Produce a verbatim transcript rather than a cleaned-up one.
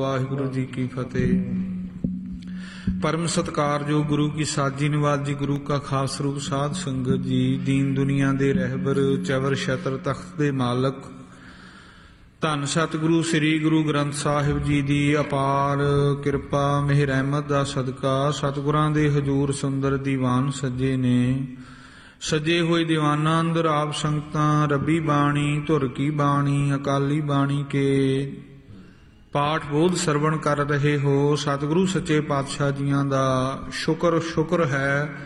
ਵਾਹਿਗੁਰੂ ਜੀ ਕੀ ਫਤਿਹ। परम सत्कारयोग गुरु की साजी निवाजी गुरु का खास रूप साध संगत जी। दीन दुनिया दे रहबर चवर छत्र तख्त दे मालक धन सतगुरु श्री गुरु ग्रंथ साहिब जी दी अपार किरपा मेहर रहमत दा सदका सतगुरां दे हजूर सुंदर दीवान सजे ने। सजे हुए दीवाना अंदर आप संगतां रबी बाणी धुर की बाणी अकाली बाणी के पाठ बोध सरवण कर रहे हो। सतगुरु सच्चे पातशाह जियां दा शुक्र शुक्र है।